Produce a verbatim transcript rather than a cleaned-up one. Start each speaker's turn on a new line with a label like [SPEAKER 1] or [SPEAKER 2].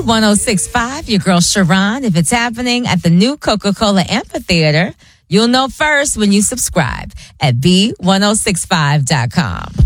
[SPEAKER 1] ten sixty-five, your girl Sharon. If it's happening at the new Coca-Cola Amphitheater, you'll know first when you subscribe at B ten sixty-five dot com.